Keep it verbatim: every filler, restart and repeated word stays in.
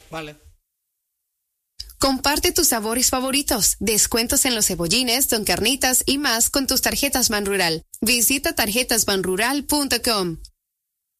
Vale. Comparte tus sabores favoritos, descuentos en los cebollines, don carnitas y más con tus tarjetas Banrural. Visita tarjetas banrural punto com.